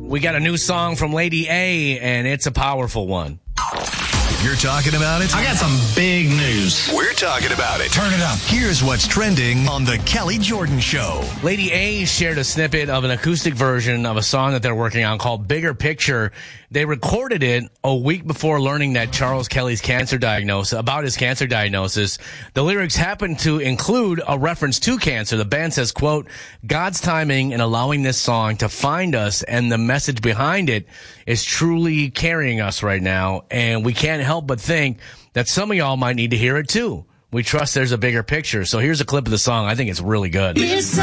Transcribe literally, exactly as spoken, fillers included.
We got a new song from Lady A, and it's a powerful one. You're talking about it? I got some big news. We're talking about it. Turn it up. Here's what's trending on The Kelly Jordan Show. Lady A shared a snippet of an acoustic version of a song that they're working on called Bigger Picture. They recorded it a week before learning that Charles Kelly's cancer diagnosis, about his cancer diagnosis. The lyrics happen to include a reference to cancer. The band says, quote, God's timing in allowing this song to find us and the message behind it is truly carrying us right now. And we can't help but think that some of y'all might need to hear it too. We trust there's a bigger picture. So here's a clip of the song. I think it's really good.